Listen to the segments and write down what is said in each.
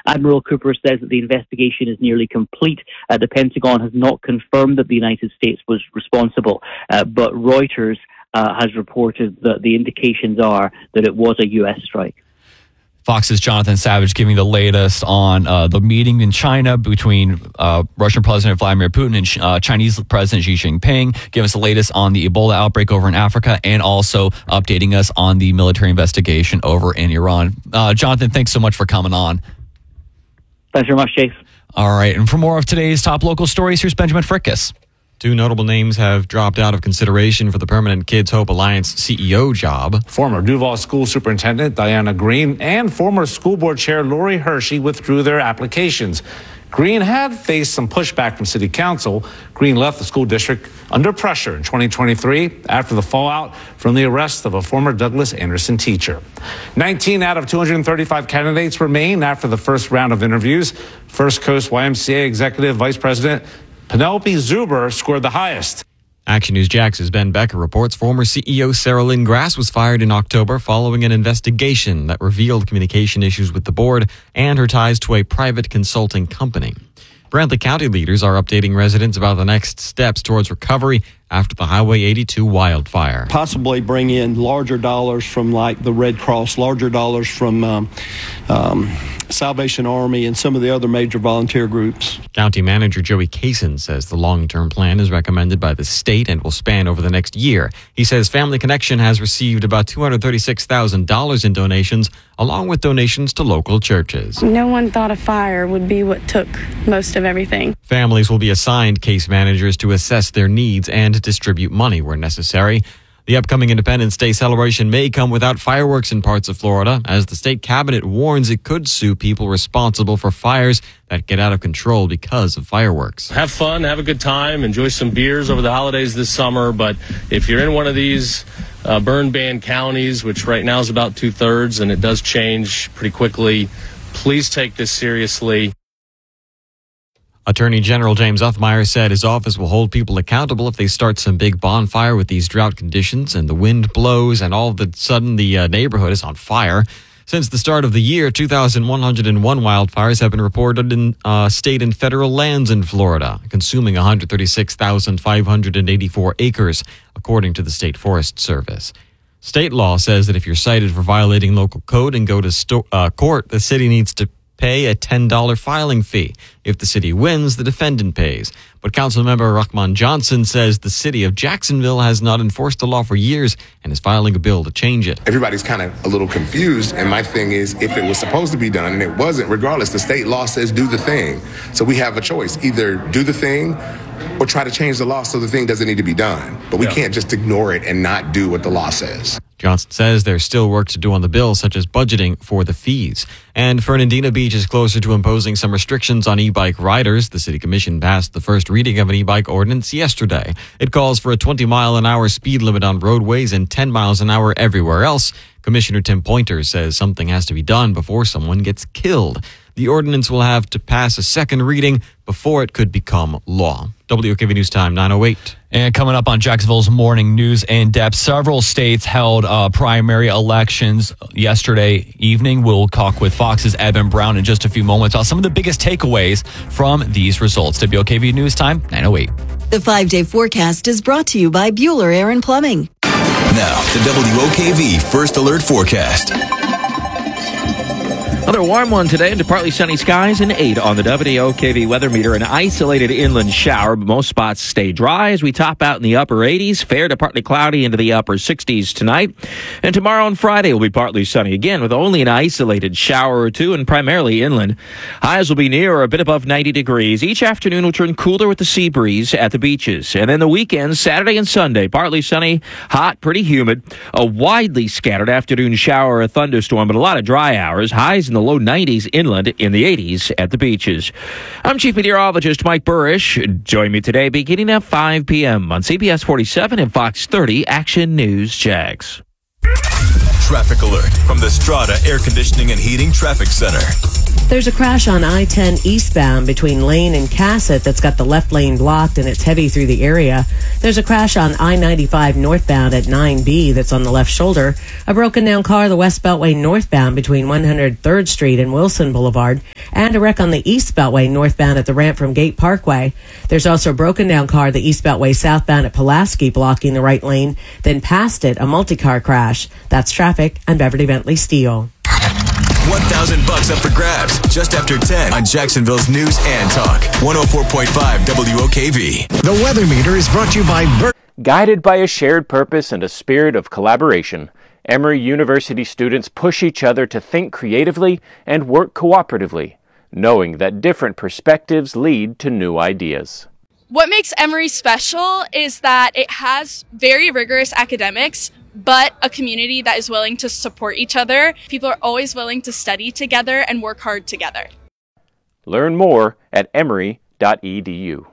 Admiral Cooper says that the investigation is nearly complete. The Pentagon has not confirmed that the United States was responsible, but Reuters has reported that the indications are that it was a U.S. strike. Fox's Jonathan Savage giving the latest on the meeting in China between Russian President Vladimir Putin and Chinese President Xi Jinping. Give us the latest on the Ebola outbreak over in Africa and also updating us on the military investigation over in Iran. Jonathan, thanks so much for coming on. Thanks very much, Chase. All right, and for more of today's top local stories, here's Benjamin Frickus. Two notable names have dropped out of consideration for the Permanent Kids Hope Alliance CEO job. Former Duval School Superintendent Diana Green and former school board chair Lori Hershey withdrew their applications. Green had faced some pushback from City Council. Green left the school district under pressure in 2023 after the fallout from the arrest of a former Douglas Anderson teacher. 19 out of 235 candidates remain after the first round of interviews. First Coast YMCA Executive Vice President Penelope Zuber scored the highest. Action News Jax's Ben Becker reports former CEO Sarah Lynn Grass was fired in October following an investigation that revealed communication issues with the board and her ties to a private consulting company. Brantley County leaders are updating residents about the next steps towards recovery after the Highway 82 wildfire. Possibly bring in larger dollars from like the Red Cross, larger dollars from Salvation Army and some of the other major volunteer groups. County Manager Joey Kaysen says the long-term plan is recommended by the state and will span over the next year. He says Family Connection has received about $236,000 in donations, along with donations to local churches. No one thought a fire would be what took most of everything. Families will be assigned case managers to assess their needs and distribute money where necessary. The upcoming Independence Day celebration may come without fireworks in parts of Florida, as the state cabinet warns it could sue people responsible for fires that get out of control because of fireworks. Have fun, have a good time, enjoy some beers over the holidays this summer, but if you're in one of these burn ban counties, which right now is about 2/3, and it does change pretty quickly, please take this seriously. Attorney General James Uthmeier said his office will hold people accountable if they start some big bonfire with these drought conditions and the wind blows and all of a sudden the neighborhood is on fire. Since the start of the year, 2,101 wildfires have been reported in state and federal lands in Florida, consuming 136,584 acres, according to the State Forest Service. State law says that if you're cited for violating local code and go to court, the city needs to pay a $10 filing fee. If the city wins, the defendant pays. But Councilmember Rahman Johnson says the city of Jacksonville has not enforced the law for years and is filing a bill to change it. Everybody's kind of a little confused, and my thing is, if it was supposed to be done and it wasn't, regardless, the state law says do the thing. So we have a choice, either do the thing or try to change the law so the thing doesn't need to be done. But we can't just ignore it and not do what the law says. Johnson says there's still work to do on the bill, such as budgeting for the fees. And Fernandina Beach is closer to imposing some restrictions on e-bike riders. The city commission passed the first reading of an e-bike ordinance yesterday. It calls for a 20-mile-an-hour speed limit on roadways and 10 miles an hour everywhere else. Commissioner Tim Pointer says something has to be done before someone gets killed. The ordinance will have to pass a second reading before it could become law. WOKV News Time, 9:08. And coming up on Jacksonville's Morning News in Depth, several states held primary elections yesterday evening. We'll talk with Fox's Evan Brown in just a few moments on some of the biggest takeaways from these results. WOKV News Time, 9:08. The 5-day forecast is brought to you by Bueller Air and Plumbing. Now, the WOKV First Alert Forecast. Another warm one today into partly sunny skies and 8 on the WOKV weather meter. An isolated inland shower, but most spots stay dry as we top out in the upper 80s. Fair to partly cloudy into the upper 60s tonight. And tomorrow and Friday will be partly sunny again with only an isolated shower or two and primarily inland. Highs will be near or a bit above 90 degrees. Each afternoon will turn cooler with the sea breeze at the beaches. And then the weekends, Saturday and Sunday, partly sunny, hot, pretty humid. A widely scattered afternoon shower or thunderstorm, but a lot of dry hours. Highs in the low 90s inland, in the 80s at the beaches. I'm Chief Meteorologist Mike Burrish. Join me today beginning at 5 p.m. on CBS 47 and Fox 30 Action News Jags. Traffic alert from the Strata Air Conditioning and Heating Traffic Center. There's a crash on I-10 eastbound between Lane and Cassett that's got the left lane blocked and it's heavy through the area. There's a crash on I-95 northbound at 9B that's on the left shoulder. A broken down car the West Beltway northbound between 103rd Street and Wilson Boulevard. And a wreck on the East Beltway northbound at the ramp from Gate Parkway. There's also a broken down car the East Beltway southbound at Pulaski blocking the right lane. Then past it, a multi-car crash. That's traffic. I'm Beverly Bentley Steele. $1,000 up for grabs just after 10 on Jacksonville's News and Talk. 104.5 WOKV. The Weather Meter is brought to you by Guided by a shared purpose and a spirit of collaboration, Emory University students push each other to think creatively and work cooperatively, knowing that different perspectives lead to new ideas. What makes Emory special is that it has very rigorous academics, but a community that is willing to support each other. People are always willing to study together and work hard together. Learn more at emory.edu.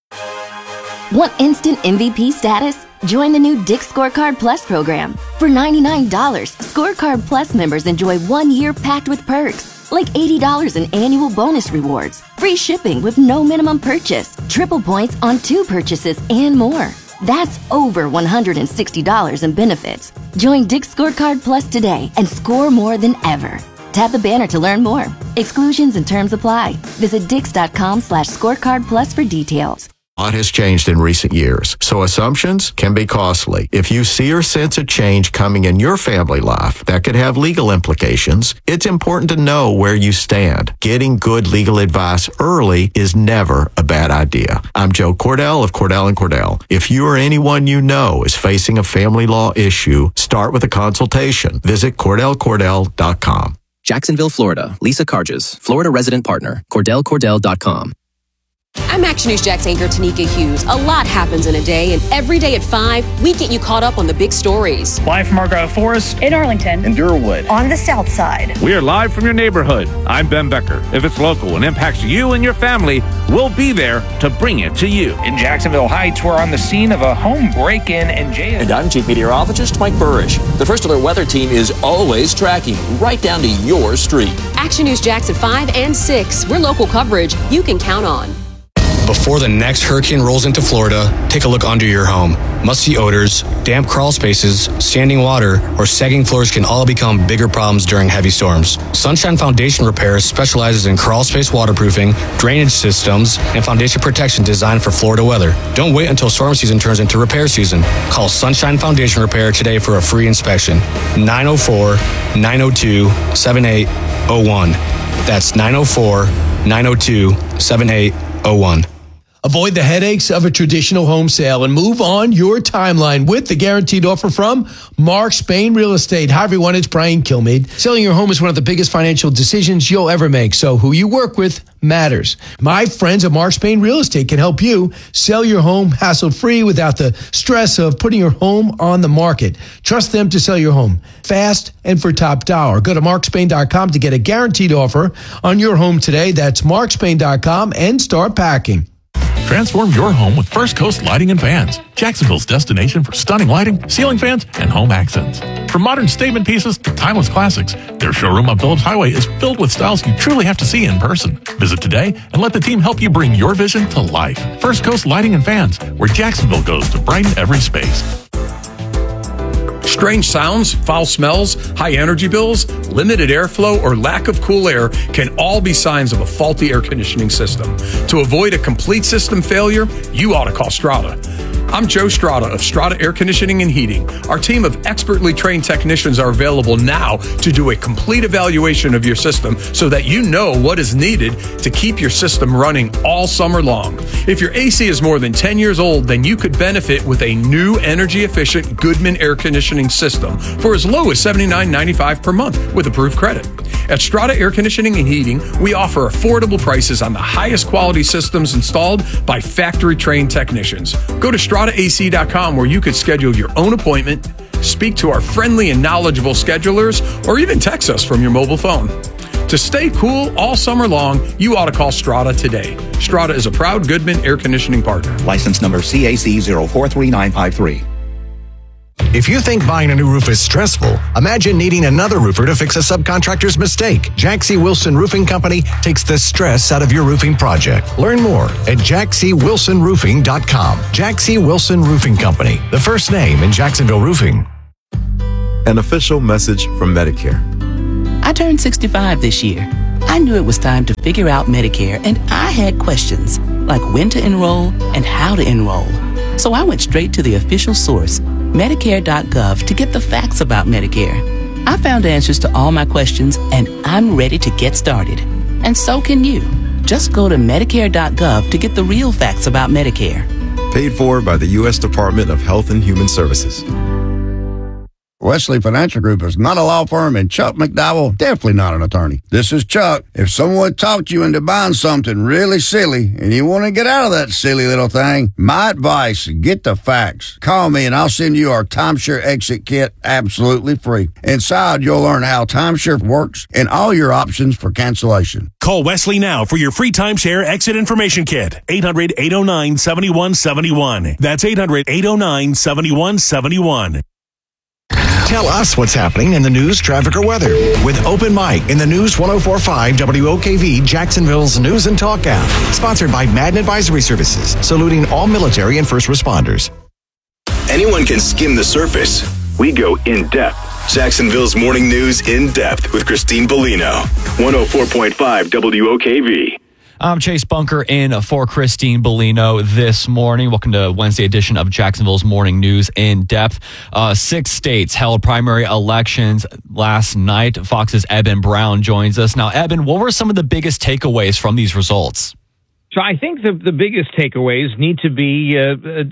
Want instant MVP status? Join the new Dick's Scorecard Plus program. For $99, Scorecard Plus members enjoy 1 year packed with perks, like $80 in annual bonus rewards, free shipping with no minimum purchase, triple points on 2 purchases, and more. That's over $160 in benefits. Join Dick's Scorecard Plus today and score more than ever. Tap the banner to learn more. Exclusions and terms apply. Visit dix.com/scorecardplus for details. A lot has changed in recent years, so assumptions can be costly. If you see or sense a change coming in your family life that could have legal implications, it's important to know where you stand. Getting good legal advice early is never a bad idea. I'm Joe Cordell of Cordell & Cordell. If you or anyone you know is facing a family law issue, start with a consultation. Visit CordellCordell.com. Jacksonville, Florida. Lisa Carges, Florida resident partner. CordellCordell.com. I'm Action News Jax anchor Tanika Hughes. A lot happens in a day, and every day at 5, we get you caught up on the big stories. Live from Argyle Forest, in Arlington, in Durwood, on the south side. We are live from your neighborhood. I'm Ben Becker. If it's local and impacts you and your family, we'll be there to bring it to you. In Jacksonville Heights, we're on the scene of a home break-in and jail. And I'm Chief Meteorologist Mike Burrish. The First Alert Weather Team is always tracking right down to your street. Action News Jax at 5 and 6. We're local coverage you can count on. Before the next hurricane rolls into Florida, take a look under your home. Musty odors, damp crawl spaces, standing water, or sagging floors can all become bigger problems during heavy storms. Sunshine Foundation Repair specializes in crawl space waterproofing, drainage systems, and foundation protection designed for Florida weather. Don't wait until storm season turns into repair season. Call Sunshine Foundation Repair today for a free inspection. 904-902-7801. That's 904-902-7801. Avoid the headaches of a traditional home sale and move on your timeline with the guaranteed offer from Mark Spain Real Estate. Hi, everyone. It's Brian Kilmeade. Selling your home is one of the biggest financial decisions you'll ever make, so who you work with matters. My friends at Mark Spain Real Estate can help you sell your home hassle-free without the stress of putting your home on the market. Trust them to sell your home fast and for top dollar. Go to markspain.com to get a guaranteed offer on your home today. That's markspain.com and start packing. Transform your home with First Coast Lighting and Fans, Jacksonville's destination for stunning lighting, ceiling fans, and home accents. From modern statement pieces to timeless classics, their showroom on Phillips Highway is filled with styles you truly have to see in person. Visit today and let the team help you bring your vision to life. First Coast Lighting and Fans, where Jacksonville goes to brighten every space. Strange sounds, foul smells, high energy bills, limited airflow, or lack of cool air can all be signs of a faulty air conditioning system. To avoid a complete system failure, you ought to call Strata. I'm Joe Strata of Strata Air Conditioning and Heating. Our team of expertly trained technicians are available now to do a complete evaluation of your system so that you know what is needed to keep your system running all summer long. If your AC is more than 10 years old, then you could benefit with a new energy-efficient Goodman air conditioning system for as low as $79.95 per month with approved credit. At Strata Air Conditioning and Heating, we offer affordable prices on the highest quality systems installed by factory-trained technicians. Go to StrataAC.com where you could schedule your own appointment, speak to our friendly and knowledgeable schedulers, or even text us from your mobile phone. To stay cool all summer long, you ought to call Strata today. Strata is a proud Goodman air conditioning partner. License number CAC 043953. If you think buying a new roof is stressful, imagine needing another roofer to fix a subcontractor's mistake. Jack C. Wilson Roofing Company takes the stress out of your roofing project. Learn more at jackcwilsonroofing.com. Jack C. Wilson Roofing Company, the first name in Jacksonville roofing. An official message from Medicare. I turned 65 this year. I knew it was time to figure out Medicare, and I had questions like when to enroll and how to enroll. So I went straight to the official source, Medicare.gov, to get the facts about Medicare. I found answers to all my questions, and I'm ready to get started. And so can you. Just go to Medicare.gov to get the real facts about Medicare. Paid for by the U.S. Department of Health and Human Services. Wesley Financial Group is not a law firm, and Chuck McDowell definitely not an attorney. This is Chuck. If someone talked you into buying something really silly and you want to get out of that silly little thing, my advice, get the facts. Call me and I'll send you our timeshare exit kit absolutely free. Inside, you'll learn how timeshare works and all your options for cancellation. Call Wesley now for your free timeshare exit information kit. 800-809-7171. That's 800-809-7171. Tell us what's happening in the news, traffic, or weather with Open Mic in the News 104.5 WOKV Jacksonville's News and Talk app. Sponsored by Madden Advisory Services, saluting all military and first responders. Anyone can skim the surface. We go in depth. Jacksonville's Morning News in depth with Christine Bellino. 104.5 WOKV. I'm Chase Bunker in for Christine Bellino this morning. Welcome to Wednesday edition of Jacksonville's Morning News in Depth. 6 states held primary elections last night. Fox's Eben Brown joins us. Now, Eben, what were some of the biggest takeaways from these results? So I think the biggest takeaways need to be a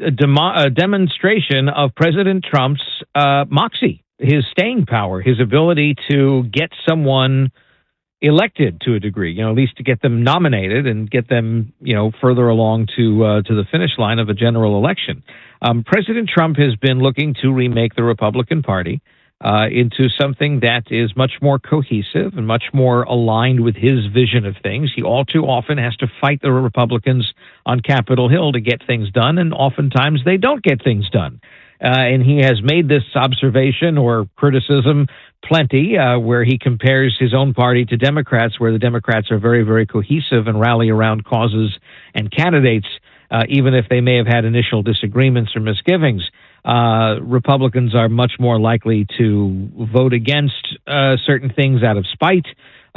demonstration of President Trump's moxie, his staying power, his ability to get someone elected to a degree, at least to get them nominated and get them, further along to the finish line of a general election. President Trump has been looking to remake the Republican Party into something that is much more cohesive and much more aligned with his vision of things. He all too often has to fight the Republicans on Capitol Hill to get things done, and oftentimes they don't get things done. And he has made this observation or criticism plenty, where he compares his own party to Democrats, where the Democrats are very, very cohesive and rally around causes and candidates, even if they may have had initial disagreements or misgivings. Republicans are much more likely to vote against certain things out of spite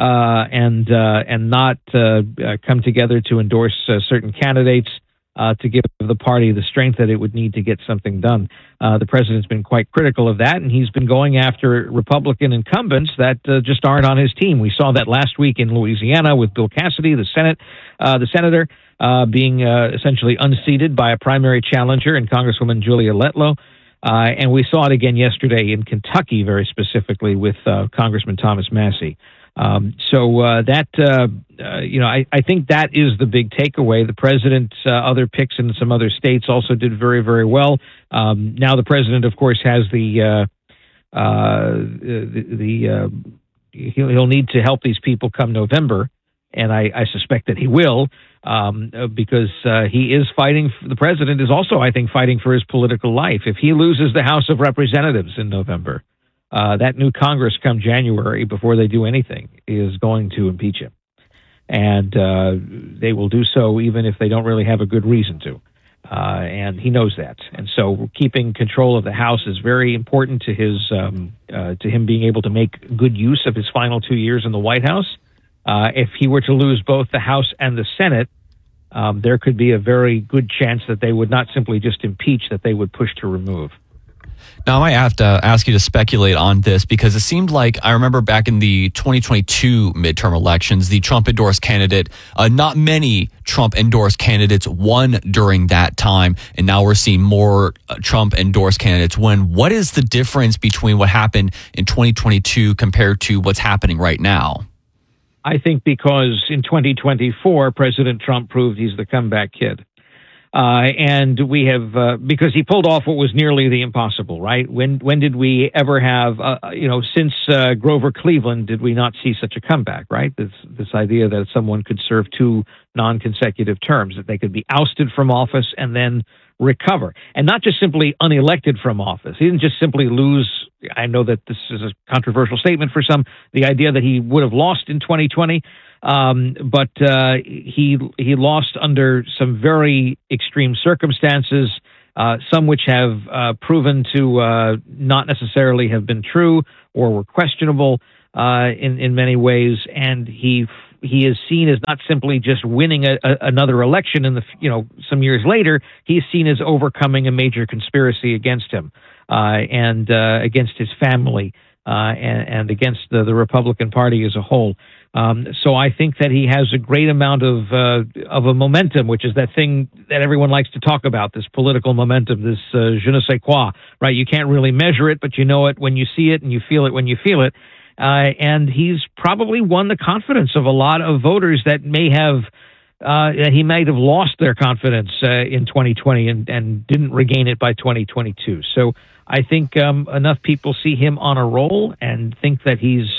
and not come together to endorse certain candidates. To give the party the strength that it would need to get something done. The president's been quite critical of that, and he's been going after Republican incumbents that just aren't on his team. We saw that last week in Louisiana with Bill Cassidy, the senator, being essentially unseated by a primary challenger in Congresswoman Julia Letlow. And we saw it again yesterday in Kentucky, very specifically with Congressman Thomas Massie. I think that is the big takeaway. The president's other picks in some other states also did very, very well. Now the president, of course, has he'll need to help these people come November, and I suspect that he will, because he is fighting. The president is also, I think, fighting for his political life. If he loses the House of Representatives in November, that new Congress come January, before they do anything, is going to impeach him. And they will do so even if they don't really have a good reason to. And he knows that. And so keeping control of the House is very important to him being able to make good use of his final 2 years in the White House. If he were to lose both the House and the Senate, there could be a very good chance that they would not simply just impeach, that they would push to remove. Now, I might have to ask you to speculate on this, because it seemed like, I remember back in the 2022 midterm elections, the Trump-endorsed candidate, not many Trump-endorsed candidates won during that time, and now we're seeing more Trump-endorsed candidates win. What is the difference between what happened in 2022 compared to what's happening right now? I think because in 2024, President Trump proved he's the comeback kid. And we have, because he pulled off what was nearly the impossible, right? When did we ever have, since Grover Cleveland, did we not see such a comeback, right? This idea that someone could serve 2 non-consecutive terms, that they could be ousted from office and then recover, and not just simply unelected from office. He didn't just simply lose. I know that this is a controversial statement for some, the idea that he would have lost in 2020. But he lost under some very extreme circumstances, some which have proven to not necessarily have been true or were questionable in many ways. And he is seen as not simply just winning another election in some years later. He is seen as overcoming a major conspiracy against him and against his family and against the Republican Party as a whole. So I think that he has a great amount of a momentum, which is that thing that everyone likes to talk about, this political momentum, this je ne sais quoi, right? You can't really measure it, but you know it when you see it and you feel it when you feel it. And he's probably won the confidence of a lot of voters that he might have lost their confidence in 2020 and didn't regain it by 2022. So I think enough people see him on a roll and think that he's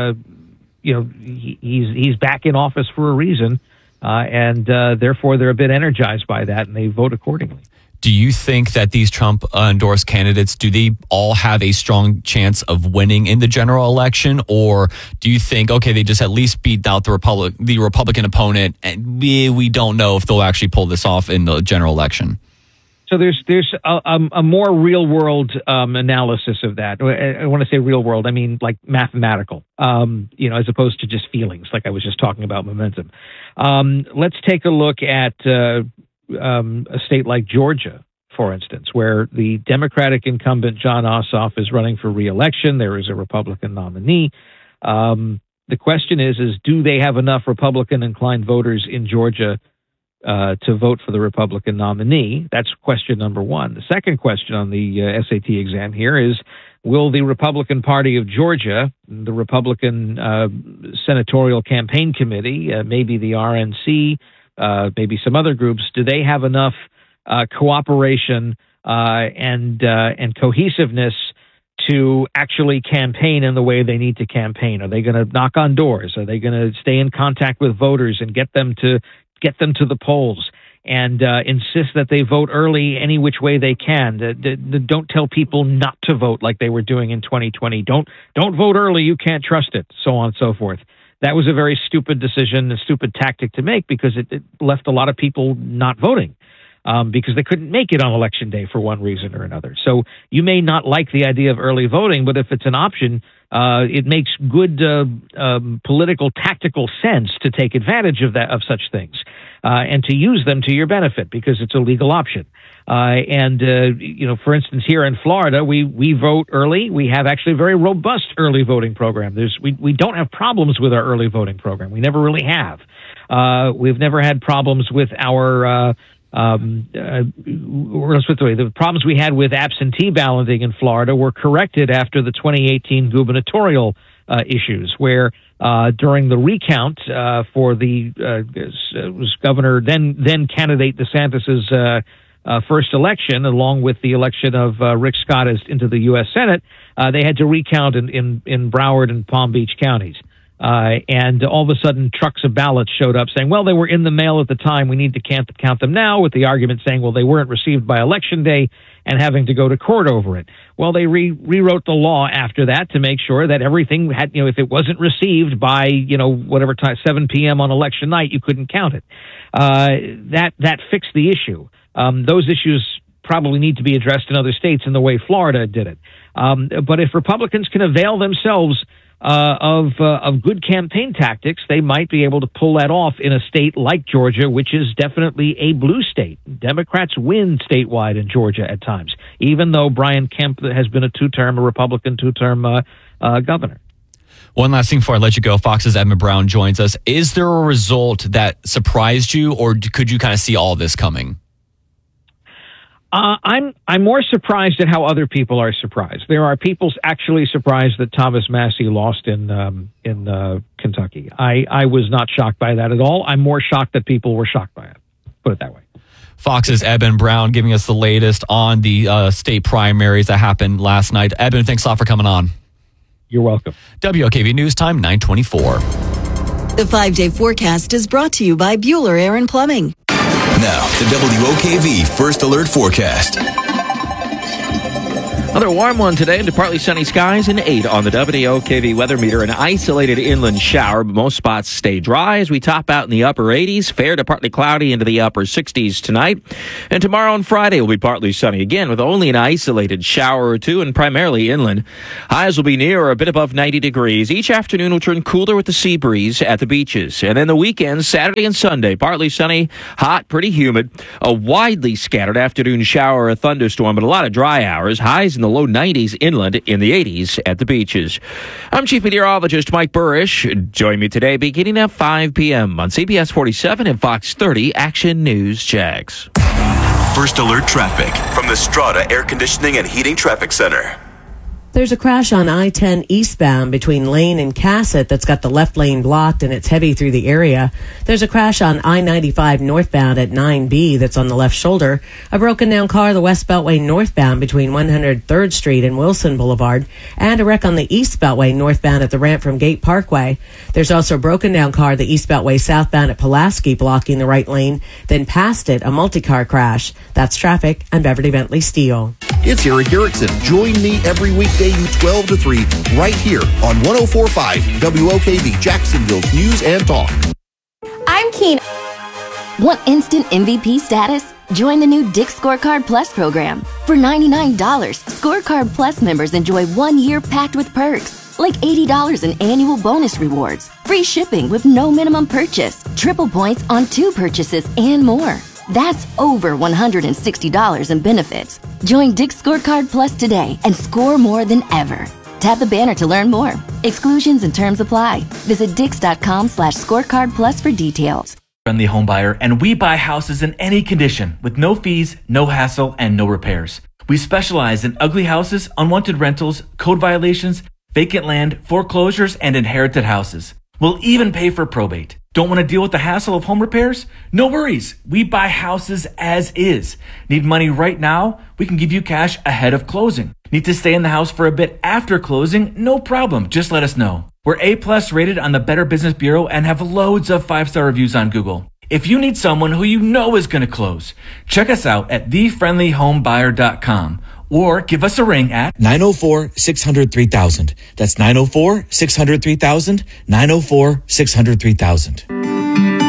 back in office for a reason, and therefore they're a bit energized by that, and they vote accordingly. Do you think that these Trump-endorsed candidates, do they all have a strong chance of winning in the general election, or do you think, okay, they just at least beat out the Republican opponent, and we don't know if they'll actually pull this off in the general election? So there's a more real world analysis of that. I want to say real world, I mean like mathematical, as opposed to just feelings, like I was just talking about momentum. Let's take a look at a state like Georgia, for instance, where the Democratic incumbent Jon Ossoff is running for re-election. There is a Republican nominee. The question is do they have enough Republican-inclined voters in Georgia to vote for the Republican nominee? That's question number one. The second question on the SAT exam here is, will the Republican Party of Georgia, the Republican Senatorial Campaign Committee, maybe the RNC, maybe some other groups, do they have enough cooperation and cohesiveness to actually campaign in the way they need to campaign? Are they going to knock on doors? Are they going to stay in contact with voters and get them to the polls and insist that they vote early any which way they can? Don't tell people not to vote like they were doing in 2020. Don't vote early. You can't trust it, so on and so forth. That was a very stupid decision, a stupid tactic to make, because it left a lot of people not voting because they couldn't make it on election day for one reason or another. So you may not like the idea of early voting, but if it's an option, it makes good political tactical sense to take advantage of such things and to use them to your benefit, because it's a legal option. For instance, here in Florida, we vote early. We have actually a very robust early voting program. We don't have problems with our early voting program. We never really have. We've never had problems with our the problems we had with absentee balloting in Florida were corrected after the 2018 gubernatorial issues, where during the recount for the was Governor then candidate DeSantis's first election, along with the election of Rick Scott into the U.S. Senate, they had to recount in Broward and Palm Beach counties. And all of a sudden, trucks of ballots showed up saying, well, they were in the mail at the time. We need to count them now, with the argument saying, well, they weren't received by Election Day, and having to go to court over it. Well, they rewrote the law after that to make sure that everything had, if it wasn't received by, whatever time, 7 p.m. on election night, you couldn't count it. That fixed the issue. Those issues probably need to be addressed in other states in the way Florida did it. But if Republicans can avail themselves of good campaign tactics, they might be able to pull that off in a state like Georgia, which is definitely a blue state. Democrats win statewide in Georgia at times, even though Brian Kemp has been a Republican two-term governor. One last thing before I let you go. Fox's Edmund Brown joins us. Is there a result that surprised you, or could you kind of see all this coming? I'm more surprised at how other people are surprised. There are people actually surprised that Thomas Massie lost in Kentucky. I was not shocked by that at all. I'm more shocked that people were shocked by it. Put it that way. Fox's Eben Brown giving us the latest on the state primaries that happened last night. Eben, thanks a lot for coming on. You're welcome. WOKV News Time, 9:24. The 5-day forecast is brought to you by Bueller Air and Plumbing. Now, the WOKV First Alert Forecast. Another warm one today into partly sunny skies and 8 on the WOKV weather meter. An isolated inland shower, but most spots stay dry as we top out in the upper 80s. Fair to partly cloudy into the upper 60s tonight. And tomorrow and Friday will be partly sunny again with only an isolated shower or two and primarily inland. Highs will be near or a bit above 90 degrees. Each afternoon will turn cooler with the sea breeze at the beaches. And then the weekends, Saturday and Sunday, partly sunny, hot, pretty humid. A widely scattered afternoon shower or thunderstorm, but a lot of dry hours. Highs in the low 90s inland, in the 80s at the beaches. I'm Chief Meteorologist Mike Burrish. Join me today beginning at 5 p.m. on CBS 47 and Fox 30 Action News Jax. First Alert Traffic from the Strata Air Conditioning and Heating Traffic Center. There's a crash on I-10 eastbound between Lane and Cassett that's got the left lane blocked and it's heavy through the area. There's a crash on I-95 northbound at 9B that's on the left shoulder. A broken down car the West Beltway northbound between 103rd Street and Wilson Boulevard. And a wreck on the East Beltway northbound at the ramp from Gate Parkway. There's also a broken down car the East Beltway southbound at Pulaski blocking the right lane. Then past it, a multi-car crash. That's traffic. I'm Beverly Bentley Steele. It's Eric Erickson. Join me every weekday 12 to 3 right here on 104.5 WOKV Jacksonville's News and Talk. I'm Keen. Want instant MVP status? Join the new Dick's Scorecard Plus program. For $99, Scorecard Plus members enjoy 1 year packed with perks, like $80 in annual bonus rewards, free shipping with no minimum purchase, triple points on 2 purchases, and more. That's over $160 in benefits. Join Dick's Scorecard Plus today and score more than ever. Tap the banner to learn more. Exclusions and terms apply. Visit dix.com/scorecard plus for details. Friendly home buyer, and we buy houses in any condition with no fees, no hassle, and no repairs. We specialize in ugly houses, unwanted rentals, code violations, vacant land, foreclosures, and inherited houses. We'll even pay for probate. Don't want to deal with the hassle of home repairs? No worries. We buy houses as is. Need money right now? We can give you cash ahead of closing. Need to stay in the house for a bit after closing? No problem. Just let us know. We're A+ rated on the Better Business Bureau and have loads of 5-star reviews on Google. If you need someone who you know is going to close, check us out at thefriendlyhomebuyer.com or give us a ring at 904-600-3000. That's 904-600-3000, 904-600-3000.